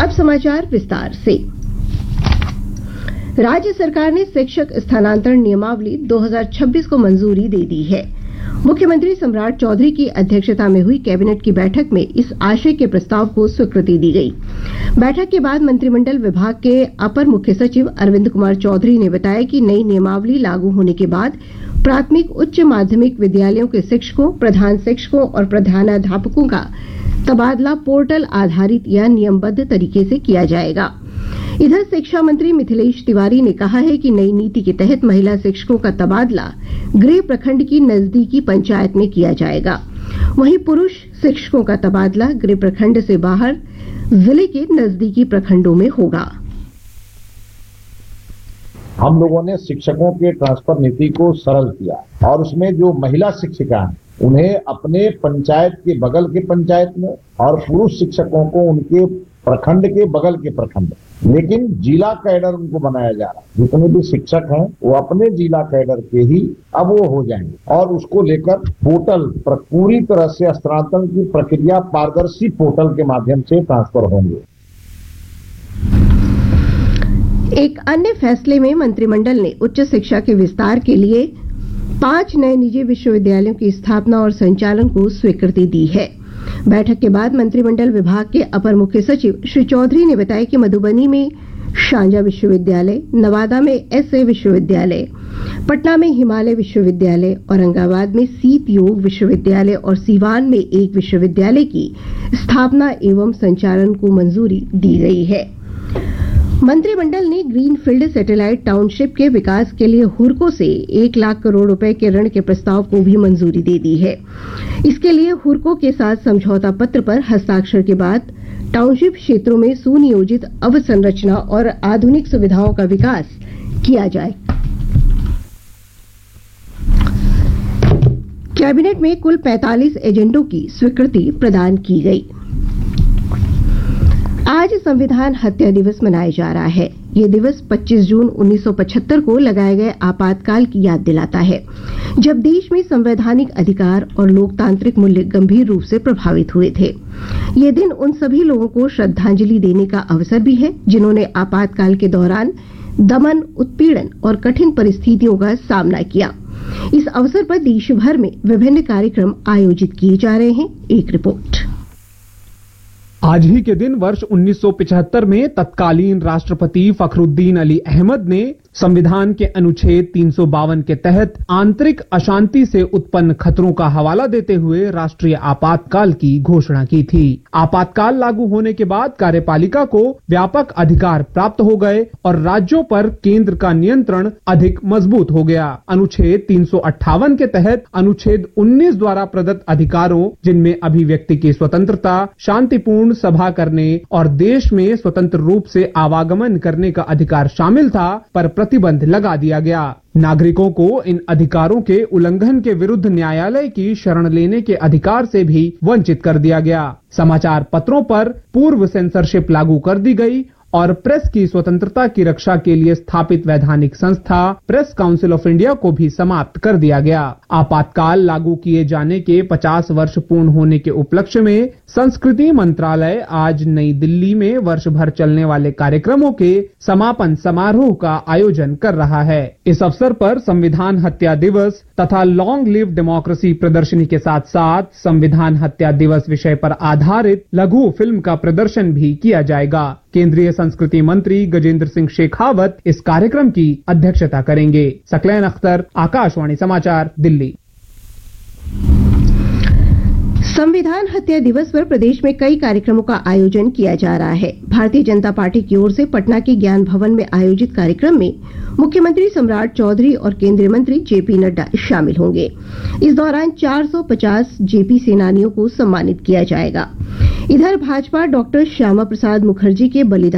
अब समाचार विस्तार से। राज्य सरकार ने शिक्षक स्थानांतरण नियमावली 2026 को मंजूरी दे दी है। मुख्यमंत्री सम्राट चौधरी की अध्यक्षता में हुई कैबिनेट की बैठक में इस आशय के प्रस्ताव को स्वीकृति दी गई। बैठक के बाद मंत्रिमंडल विभाग के अपर मुख्य सचिव अरविंद कुमार चौधरी ने बताया कि नई नियमावली लागू होने के बाद प्राथमिक उच्च माध्यमिक विद्यालयों के शिक्षकों, प्रधान शिक्षकों और प्रधानाध्यापकों का तबादला पोर्टल आधारित या नियमबद्ध तरीके से किया जाएगा। इधर शिक्षा मंत्री मिथिलेश तिवारी ने कहा है कि नई नीति के तहत महिला शिक्षकों का तबादला गृह प्रखंड की नजदीकी पंचायत में किया जाएगा। वहीं पुरुष शिक्षकों का तबादला गृह प्रखंड से बाहर जिले के नजदीकी प्रखंडों में होगा। हम लोगों ने शिक्षकों के ट्रांसफर नीति को सरल किया और उसमें जो महिला शिक्षिका हैं उन्हें अपने पंचायत के बगल के पंचायत में और पुरुष शिक्षकों को उनके प्रखंड के बगल के प्रखंड, लेकिन जिला कैडर उनको बनाया जा रहा है। जितने भी शिक्षक हैं वो अपने जिला कैडर के ही अब वो हो जाएंगे और उसको लेकर पोर्टल पर पूरी तरह से स्थानांतरण की प्रक्रिया पारदर्शी पोर्टल के माध्यम से ट्रांसफर होंगे। एक अन्य फैसले में मंत्रिमंडल ने उच्च शिक्षा के विस्तार के लिए 5 नए निजी विश्वविद्यालयों की स्थापना और संचालन को स्वीकृति दी है। बैठक के बाद मंत्रिमंडल विभाग के अपर मुख्य सचिव श्री चौधरी ने बताया कि मधुबनी में शांजा विश्वविद्यालय, नवादा में एसए विश्वविद्यालय, पटना में हिमालय विश्वविद्यालय, औरंगाबाद में सीत योग विश्वविद्यालय और सीवान में एक विश्वविद्यालय की स्थापना एवं संचालन को मंजूरी दी गई है। मंत्रिमंडल ने ग्रीनफील्ड सैटेलाइट टाउनशिप के विकास के लिए हुरको से 1 लाख करोड़ रुपए के ऋण के प्रस्ताव को भी मंजूरी दे दी है। इसके लिए हुरको के साथ समझौता पत्र पर हस्ताक्षर के बाद टाउनशिप क्षेत्रों में सुनियोजित अवसंरचना और आधुनिक सुविधाओं का विकास किया जाए। कैबिनेट में कुल 45 एजेंडों की स्वीकृति प्रदान की गई। आज संविधान हत्या दिवस मनाया जा रहा है। ये दिवस 25 जून 1975 को लगाए गए आपातकाल की याद दिलाता है, जब देश में संवैधानिक अधिकार और लोकतांत्रिक मूल्य गंभीर रूप से प्रभावित हुए थे। ये दिन उन सभी लोगों को श्रद्धांजलि देने का अवसर भी है जिन्होंने आपातकाल के दौरान दमन, उत्पीड़न और कठिन परिस्थितियों का सामना किया। इस अवसर पर देश भर में विभिन्न कार्यक्रम आयोजित किए जा रहे हैं। एक रिपोर्ट। आज ही के दिन वर्ष 1975 में तत्कालीन राष्ट्रपति फखरुद्दीन अली अहमद ने संविधान के अनुच्छेद 352 के तहत आंतरिक अशांति से उत्पन्न खतरों का हवाला देते हुए राष्ट्रीय आपातकाल की घोषणा की थी। आपातकाल लागू होने के बाद कार्यपालिका को व्यापक अधिकार प्राप्त हो गए और राज्यों पर केंद्र का नियंत्रण अधिक मजबूत हो गया। अनुच्छेद 358 के तहत अनुच्छेद 19 द्वारा प्रदत्त अधिकारों, जिनमें अभिव्यक्ति की स्वतंत्रता, शांतिपूर्ण सभा करने और देश में स्वतंत्र रूप से आवागमन करने का अधिकार शामिल था, पर प्रतिबंध लगा दिया गया। नागरिकों को इन अधिकारों के उल्लंघन के विरुद्ध न्यायालय की शरण लेने के अधिकार से भी वंचित कर दिया गया। समाचार पत्रों पर पूर्व सेंसरशिप लागू कर दी गई और प्रेस की स्वतंत्रता की रक्षा के लिए स्थापित वैधानिक संस्था प्रेस काउंसिल ऑफ इंडिया को भी समाप्त कर दिया गया। आपातकाल लागू किए जाने के 50 वर्ष पूर्ण होने के उपलक्ष्य में संस्कृति मंत्रालय आज नई दिल्ली में वर्ष भर चलने वाले कार्यक्रमों के समापन समारोह का आयोजन कर रहा है। इस अवसर पर संविधान हत्या दिवस तथा लॉन्ग लिव डेमोक्रेसी प्रदर्शनी के साथ साथ संविधान हत्या दिवस विषय पर आधारित लघु फिल्म का प्रदर्शन भी किया जाएगा। केंद्रीय संस्कृति मंत्री गजेंद्र सिंह शेखावत इस कार्यक्रम की अध्यक्षता करेंगे। सकलैन अख्तर, आकाशवाणी समाचार, दिल्ली। संविधान हत्या दिवस पर प्रदेश में कई कार्यक्रमों का आयोजन किया जा रहा है। भारतीय जनता पार्टी की ओर से पटना के ज्ञान भवन में आयोजित कार्यक्रम में मुख्यमंत्री सम्राट चौधरी और केंद्रीय मंत्री जेपी नड्डा शामिल होंगे। इस दौरान 450 जेपी सेनानियों को सम्मानित किया जाएगा। इधर भाजपा डॉक्टर श्यामा प्रसाद मुखर्जी के बलिदान